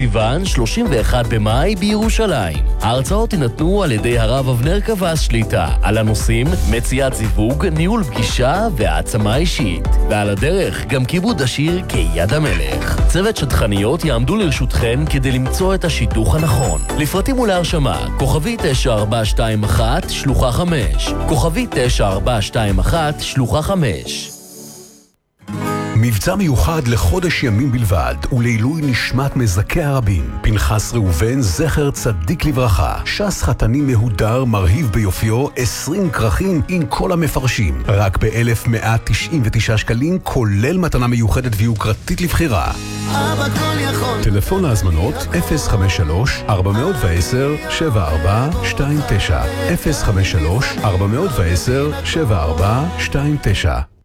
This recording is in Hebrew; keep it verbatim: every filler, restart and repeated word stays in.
בסיוון, שלושים ואחד במאי בירושלים. ההרצאות יינתנו על ידי הרב אבנר קבס שליטה על הנושאים מציאת זיווג, ניהול פגישה והעצמה אישית. ועל הדרך גם כיבוד השיר כיד המלך. צוות שטחניות יעמדו לרשותכן כדי למצוא את השידוך הנכון. לפרטים ולהרשמה, כוכבי תשע ארבע שתיים אחת שלוחה חמש. כוכבי תשע ארבע שתיים אחת שלוחה חמש. מבצע מיוחד לחודש ימים בלבד ולעילוי נשמת מזכי הרבים. פנחס ראובן זכר צדיק לברכה. שס חתני מהודר מרהיב ביופיו, עשרים כרכים עם כל המפרשים. רק ב-אלף מאה תשעים ותשעה שקלים, כולל מתנה מיוחדת ויוקרתית לבחירה. אבא כל יכול. טלפון להזמנות אפס חמש שלוש ארבע עשר שבע ארבע שתיים תשע אפס חמש שלוש ארבע עשר שבע ארבע שתיים תשע.